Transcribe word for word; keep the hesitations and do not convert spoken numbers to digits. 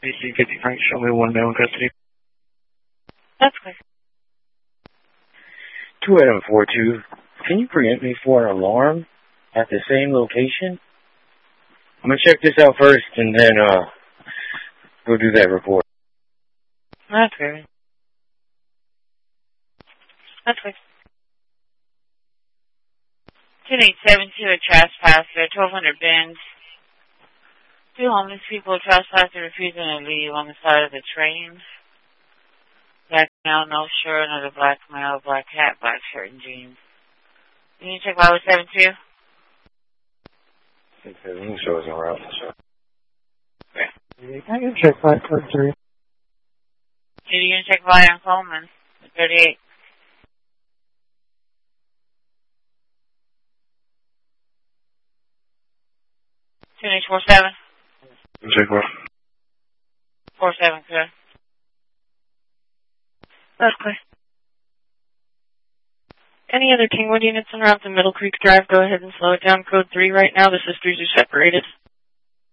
B C fifty Frank, show me one male in custody. That's clear. two Adam four two, can you preempt me for an alarm at the same location? I'm going to check this out first and then uh, we'll do that report. That's clear. That's clear. two eight seven two, a trespasser, twelve hundred bins. Two homeless people trespassing, refusing to leave on the side of the train. Black male, no shirt, another black male, black hat, black shirt and jeans. Can you check five seven two? six seven shows en route. Okay. I can check five seven three. Are you going to check fire on Coleman? thirty-eight. two eight four seven. Check one. four seven, clear. That's clear. Any other Kingwood units en route to Middle Creek Drive, go ahead and slow it down. Code three right now. The sisters are separated.